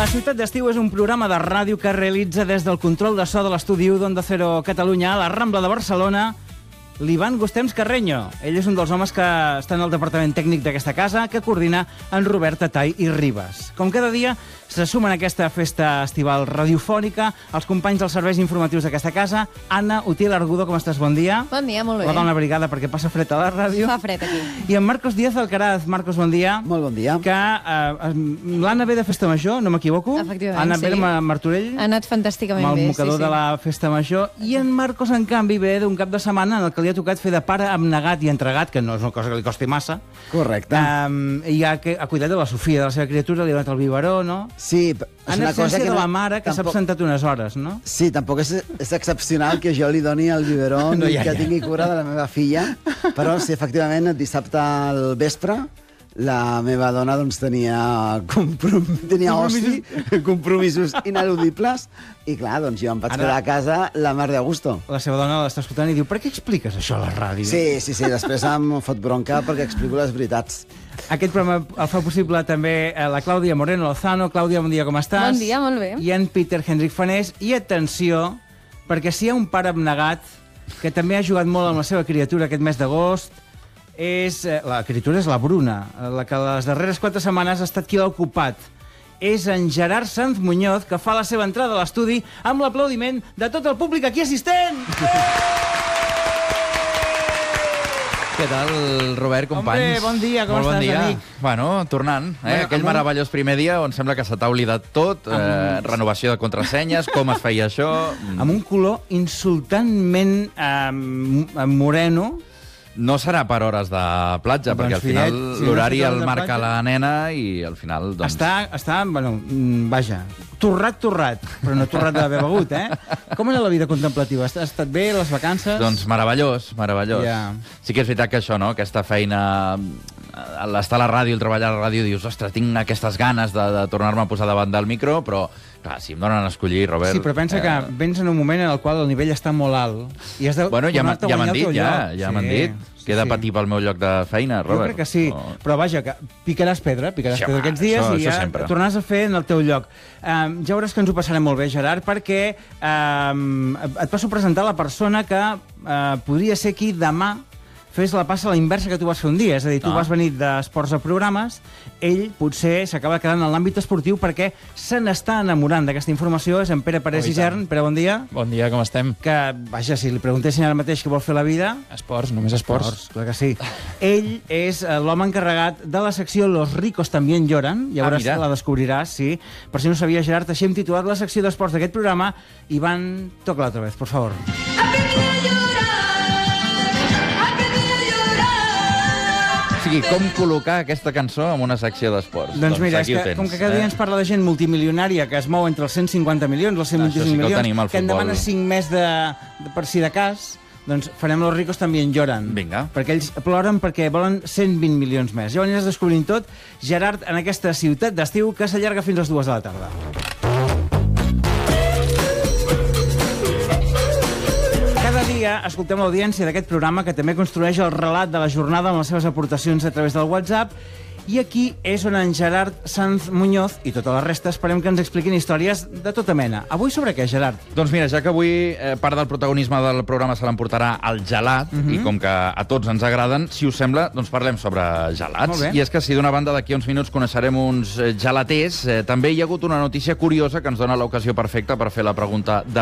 La Ciutat d'Estiu és un programa de ràdio que realitza des del control de so de l'estudi 1 d'Onda Cero Catalunya a la Rambla de Barcelona l'Ivan Gustems Carreño. Ell és un dels homes que està en el departament tècnic d'aquesta casa, que coordina en Robert Tatay i Ribas. Com cada dia, se sumen a aquesta festa estival radiofònica els companys dels serveis informatius d'aquesta casa. Anna Utiel Argudo, com estàs? Bon dia. Bon dia, molt bé. La dona brigada perquè passa fred a la ràdio. Fa fred aquí. I en Marcos Díaz Alcaraz. Marcos, bon dia. Molt bon dia. Que l'Anna ve de Festa Major, no m'equivoco? Efectivament, Anna sí. ve de Martorell. Ha anat fantàsticament amb bé, el mocador sí. de la Festa Major. I en Marcos, en canvi, ve d'un cap de setmana en el que li ha tocat fer de pare abnegat i entregat, que no és una cosa que li costi massa. Correcte. I ha cuidat de la Sofia, de la seva criatura, li ha donat el biberó, no? Sí, és En una cosa absència que de la mare, que s'ha absentat unes hores, no? Sí, tampoc és excepcional que jo li doni el biberó No, ni ja, que ja. tingui cura de la meva filla, però sí, efectivament, dissabte al vespre la meva dona doncs, tenia oci, compromisos ineludibles, i clar, doncs jo em vaig quedar a casa la mar de gusto. La seva dona l'està escoltant i diu: per què expliques això a la ràdio? Sí, després em fot bronca perquè explico les veritats. Aquest programa el fa possible també la Clàudia Moreno Lozano. Clàudia, bon dia, com estàs? Bon dia, molt bé. I en Peter Henrik Fanés. I atenció, perquè si hi ha un pare abnegat que també ha jugat molt amb la seva criatura aquest mes d'agost, la criatura és la Bruna, la que les darreres 4 setmanes ha estat qui l'ha ocupat. És en Gerard Sanz Muñoz, que fa la seva entrada a l'estudi amb l'aplaudiment de tot el públic aquí assistent! Què tal, Robert, companys? Hombre, bon dia, com Molt estàs, bon dia. amic? Bueno, tornant. Bueno, Aquell meravellós primer dia on sembla que se t'ha oblidat tot, renovació de contrasenyes, com es feia això... Amb un color insultantment moreno. No serà per hores de platja, perquè al final fillet, si l'horari no és per el hores de marca platja. la nena i al final, doncs... Està, bueno, vaja, torrat, però no torrat d'haver begut, eh? Com era la vida contemplativa? Ha estat bé, les vacances? Doncs meravellós. Ja. Sí que és veritat que això, no?, aquesta feina, l'estar a la ràdio, el treballar a la ràdio, dius, ostres, tinc aquestes ganes de tornar-me a posar davant del micro, però, clar, si em donen a escollir, Robert... Sí, però pensa que vens en un moment en el qual el nivell està molt alt i has de Bueno, ja tornar-te a m'han guanyar el dit, teu lloc. ja m'han dit. Queda patir pel meu lloc de feina, Jo Robert. crec que sí, però vaja, que picaràs pedra Sí, aquests home, dies això i ja sempre. tornaràs a fer en el teu lloc. Ja veuràs que ens ho passarem molt bé, Gerard, perquè et passo a presentar la persona que podria ser qui demà fes la passa a la inversa que tu vas fer un dia. És a dir, tu vas venir d'esports a programes, ell potser s'acaba quedant en l'àmbit esportiu perquè se n'està enamorant d'aquesta informació. És en Pere Parés i Gern. Pere, bon dia. Bon dia, com estem? Que, vaja, si li preguntessin ara mateix què vol fer a la vida... Esports, només esports. Clar que sí. Ell és l'home encarregat de la secció Los ricos también lloran. Ja veuràs, mira. la descobriràs, sí. Per si no sabia, Gerard, així hem titulat la secció d'esports d'aquest programa. Iván, toca-la otra vez, por favor. O sigui, com col·locar aquesta cançó en una secció d'esports? Doncs mira, és aquí ho que, tens, com que cada dia ens parla de gent multimilionària que es mou entre els 150 milions, els 125 Això sí que ho milions, tenim al que en futbol. demana 5 més per si de cas, doncs farem Los ricos también lloran. Vinga. Perquè ells ploren perquè volen 120 milions més. Ja ho aniràs descobrint tot, Gerard, en aquesta ciutat d'estiu que s'allarga fins a les 2 de la tarda. Cada dia escoltem l'audiència d'aquest programa que també construeix el relat de la jornada amb les seves aportacions a través del WhatsApp. I aquí és on en Gerard Sanz Muñoz i tota la resta esperem que ens expliquin històries de tota mena. Avui sobre què, Gerard? Doncs mira, ja que avui part del protagonisme del programa se l'emportarà el gelat, i com que a tots ens agraden, si us sembla, doncs parlem sobre gelats. Molt bé. I és que si d'una banda d'aquí a uns minuts coneixerem uns gelaters, també hi ha hagut una notícia curiosa que ens dona l'ocasió perfecta per fer la pregunta de